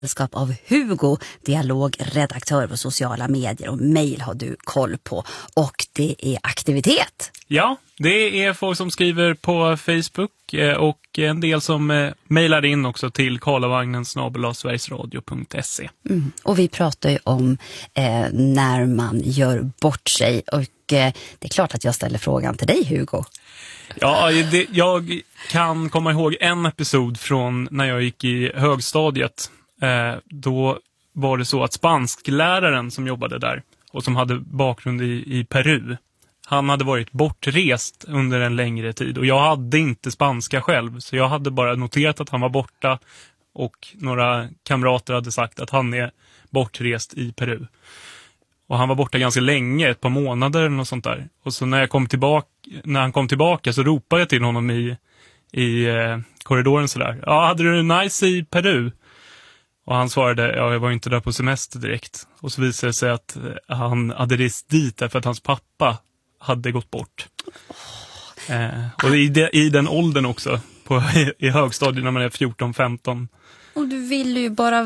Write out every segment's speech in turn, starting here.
sällskap av Hugo, dialogredaktör på sociala medier, och mejl har du koll på, och det är aktivitet. Ja, det är folk som skriver på Facebook och en del som mejlar in också till karlavagnen@sverigesradio.se. Och vi pratar ju om när man gör bort sig, och det är klart att jag ställer frågan till dig, Hugo. Ja, jag kan komma ihåg en episod från när jag gick i högstadiet. Då var det så att spanskläraren som jobbade där och som hade bakgrund i Peru, han hade varit bortrest under en längre tid, och jag hade inte spanska själv, så jag hade bara noterat att han var borta, och några kamrater hade sagt att han är bortrest i Peru. Och han var borta ganska länge, ett par månader eller något sånt där. Och så när han kom tillbaka så ropade jag till honom i korridoren sådär: ja, hade du nice i Peru? Och han svarade: ja, jag var inte där på semester direkt. Och så visade det sig att han hade rest dit därför att hans pappa hade gått bort. Och i den åldern också, i högstadiet när man är 14-15. Och du vill ju bara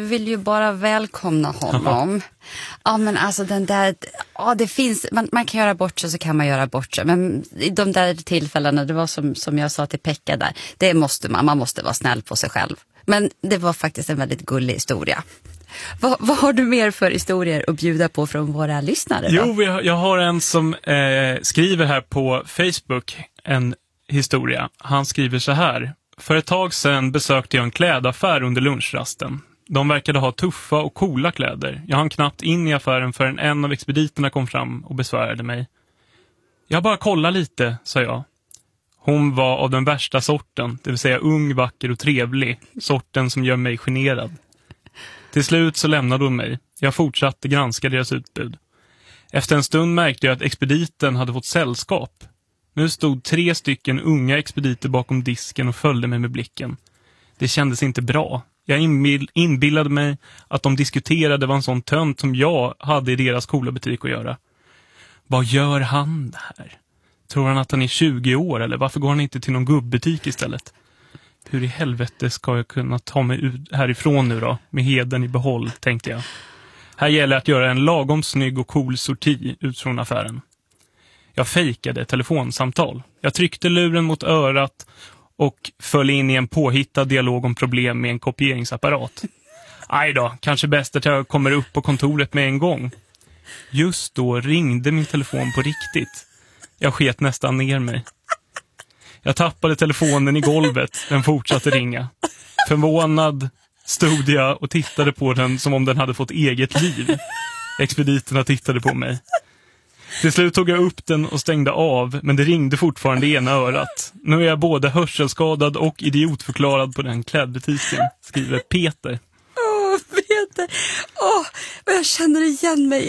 välkomna honom. Ja, men alltså den där, ja, det finns, man kan göra bort sig, så kan man göra bort sig. Men i de där tillfällena, det var som jag sa till Pekka där, det måste man måste vara snäll på sig själv. Men det var faktiskt en väldigt gullig historia. Vad har du mer för historier att bjuda på från våra lyssnare då? Jo, jag har en som skriver här på Facebook en historia. Han skriver så här: för ett tag sedan besökte jag en klädaffär under lunchrasten. De verkade ha tuffa och coola kläder. Jag hann knappt in i affären förrän en av expediterna kom fram och besvärade mig. Jag bara kolla lite, sa jag. Hon var av den värsta sorten, det vill säga ung, vacker och trevlig. Sorten som gör mig generad. Till slut så lämnade hon mig. Jag fortsatte granska deras utbud. Efter en stund märkte jag att expediten hade fått sällskap. Nu stod 3 stycken unga expediter bakom disken och följde mig med blicken. Det kändes inte bra. Jag inbillade mig att de diskuterade vad en sån tönt som jag hade i deras coola butik att göra. Vad gör han här? Tror han att han är 20 år, eller varför går han inte till någon gubbutik istället? Hur i helvete ska jag kunna ta mig ut härifrån nu då, med heden i behåll, tänkte jag. Här gäller att göra en lagom snygg och cool sorti ut från affären. Jag fejkade ett telefonsamtal. Jag tryckte luren mot örat och föll in i en påhittad dialog om problem med en kopieringsapparat. Aj då, kanske bäst att jag kommer upp på kontoret med en gång. Just då ringde min telefon på riktigt. Jag sket nästan ner mig. Jag tappade telefonen i golvet. Den fortsatte ringa. Förvånad stod jag och tittade på den som om den hade fått eget liv. Expediterna tittade på mig. Till slut tog jag upp den och stängde av, men det ringde fortfarande i ena örat. Nu är jag både hörselskadad och idiotförklarad på den klädbutiken, skriver Peter. Peter. Och jag känner igen mig